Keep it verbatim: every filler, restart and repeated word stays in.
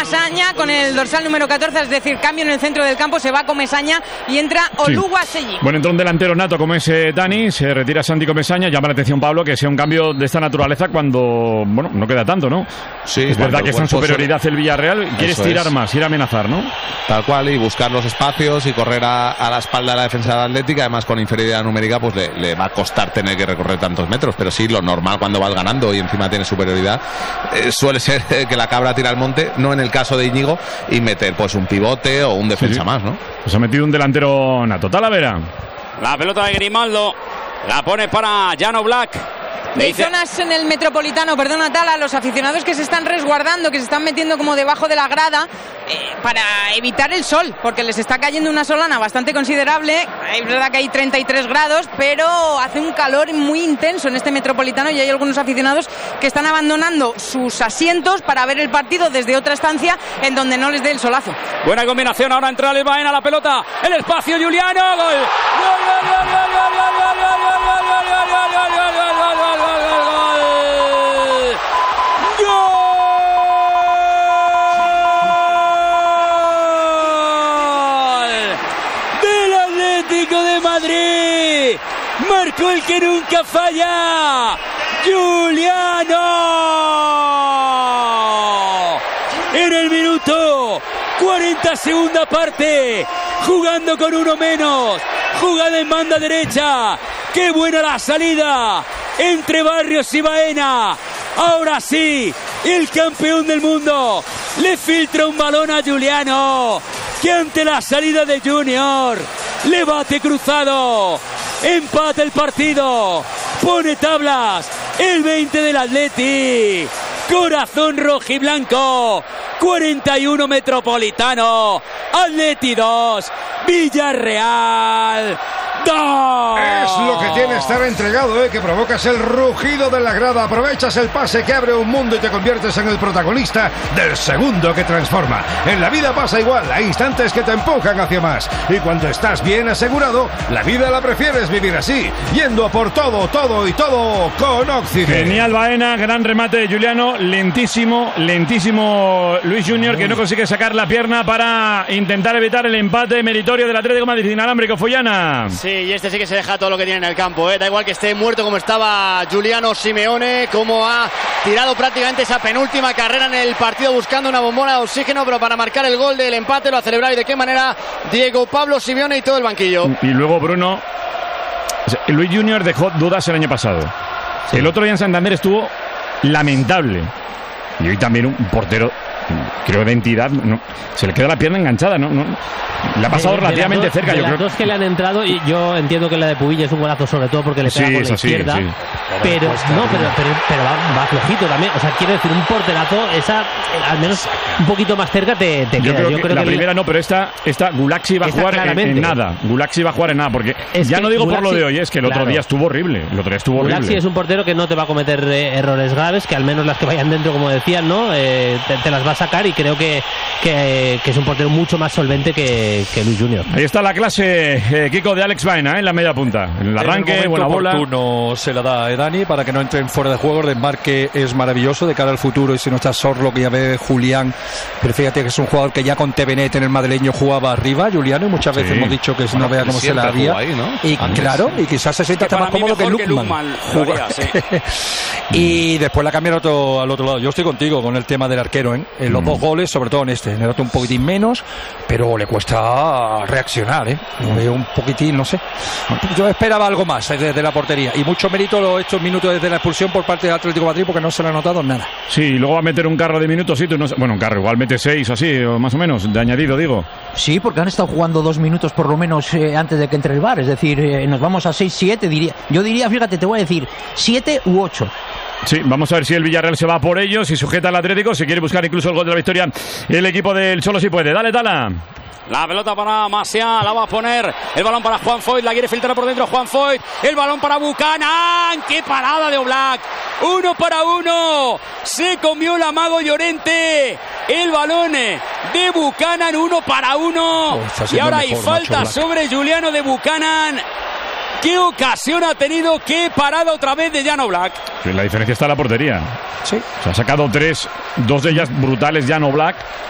Comesaña con el dorsal número catorce, es decir, cambio en el centro del campo, se va Comesaña y entra Oluwaseyi. Sí. Bueno, entra un delantero nato como es eh, Dani, se retira Santi Comesaña. Llama la atención, Pablo, que sea un cambio de esta naturaleza cuando, bueno, no queda tanto, ¿no? Sí, es verdad que está en superioridad el Villarreal, quieres tirar es. más, ir a amenazar, ¿no? Tal cual, y buscar los espacios y correr a, a la espalda de la defensa de la Atlética. Además, con inferioridad numérica, pues le, le va a costar tener que recorrer tantos metros, pero sí, lo normal cuando vas ganando y encima tienes superioridad, eh, suele ser eh, que la cabra tira al monte, no en el caso de Íñigo, y meter pues un pivote o un defensa sí, sí. más, ¿no? Pues ha metido un delantero nato. Talavera. La pelota de Grimaldo, la pone para Jan Oblak. Y hay zonas en el Metropolitano, perdona Tala, los aficionados que se están resguardando, que se están metiendo como debajo de la grada eh, para evitar el sol, porque les está cayendo una solana bastante considerable. Es verdad que hay treinta y tres grados, pero hace un calor muy intenso en este Metropolitano y hay algunos aficionados que están abandonando sus asientos para ver el partido desde otra estancia en donde no les dé el solazo. Buena combinación, ahora entra el Baena, la pelota, el espacio, Juliano, gol, gol, gol, gol, gol, gol, gol, gol, gol, gol, gol, gol, gol, gol, gol, gol, gol, de Madrid, marcó el que nunca falla, Juliano, en el minuto cuarenta, segunda parte, jugando con uno menos, jugada en banda derecha, qué buena la salida entre Barrios y Baena. Ahora sí, el campeón del mundo le filtra un balón a Juliano, que ante la salida de Junior le bate cruzado, empata el partido, pone tablas el veinte del Atleti, corazón rojiblanco, cuarenta y uno Metropolitano, Atleti dos, Villarreal dos. Es lo que tiene estar entregado, ¿eh? Que provocas el rugido de la grada, aprovechas el pase que abre un mundo y te conviertes en el protagonista del segundo que transforma. En la vida pasa igual, hay instantes que te empujan hacia más, y cuando estás bien asegurado, la vida la prefieres vivir así, yendo a por todo, todo y todo con Occidente. Genial Baena, gran remate de Juliano, lentísimo, lentísimo Luis Junior, que no consigue sacar la pierna para intentar evitar el empate meritorio del Atlético de Madrid. Inalámbrico, Follana. Sí, y este sí que se deja todo lo que tiene en el campo, ¿eh? Da igual que esté muerto como estaba Giuliano Simeone, como ha tirado prácticamente esa penúltima carrera en el partido buscando una bombona de oxígeno, pero para marcar el gol del empate lo ha celebrado, y de qué manera Diego Pablo Simeone y todo el banquillo. Y luego Bruno, Luis Junior dejó dudas el año pasado. Sí. El otro día en Santander estuvo lamentable, y hoy también un portero, creo, de entidad, no, se le queda la pierna enganchada, no, no, le ha pasado de, relativamente de dos, cerca. De yo las creo dos que le han entrado, y yo entiendo que la de Pubilla es un golazo, sobre todo porque le pega sí, por la así, izquierda, sí. pero no, pero, pero, pero va, va flojito también. O sea, quiero decir, un porterazo, esa al menos un poquito más cerca te, te yo queda. Creo yo que creo la que primera el... no, pero esta, esta Gulaxi va a jugar en, en nada. Gulaxi va a jugar en nada, porque es ya no digo Gulaxi, por lo de hoy, es que el claro. otro día estuvo horrible. El otro día estuvo Gulaxi horrible. es un portero que no te va a cometer eh, errores graves, que al menos las que vayan dentro, como decían, ¿no? Eh, te, te las va a sacar, y creo que, que, que es un portero mucho más solvente que, que Luis Junior. Ahí está la clase, eh, Kiko, de Alex Baena, ¿eh? En la media punta. En el arranque, en el buena bola. Oportuno se la da a Dani para que no entren fuera de juego. El desmarque es maravilloso de cara al futuro, y si no está Sorlo, que ya ve Julián, pero fíjate que es un jugador que ya con Tevenet en el madrileño jugaba arriba, Juliano, y muchas veces sí. hemos dicho que bueno, no vea cómo se la haría. Ahí, ¿no? Y Antes, claro, y quizás se sienta hasta más cómodo que Lukman. Sí. Y después la cambian otro, al otro lado. Yo estoy contigo con el tema del arquero, ¿eh? En los mm. dos goles, sobre todo en este, le noto un poquitín menos, pero le cuesta reaccionar, ¿eh? Lo veo un poquitín, no sé. Yo esperaba algo más desde la portería, y mucho mérito los estos minutos desde la expulsión por parte del Atlético de Madrid, porque no se le ha notado nada. Sí, luego va a meter un carro de minutos, sí, tú no, bueno, un carro, igual mete seis o así, o más o menos, de añadido, digo. Sí, porque han estado jugando dos minutos por lo menos eh, antes de que entre el V A R, es decir, eh, nos vamos a seis siete, diría. Yo diría, fíjate, te voy a decir, siete u ocho. Sí, vamos a ver si el Villarreal se va por ellos, si sujeta al Atlético, si quiere buscar incluso el gol de la victoria. El equipo del Cholo sí puede. Dale, Tala. La pelota para Masia, la va a poner, el balón para Juan Foyt, la quiere filtrar por dentro Juan Foyt, el balón para Buchanan, qué parada de Oblak, uno para uno, se comió la Mago Llorente, el balón de Buchanan, uno para uno, oh, y ahora hay falta sobre Juliano de Buchanan. ¿Qué ocasión ha tenido? ¿Qué parada otra vez de Jan Oblak? La diferencia está en la portería. Sí. Se ha sacado tres, dos de ellas brutales Jan Oblak.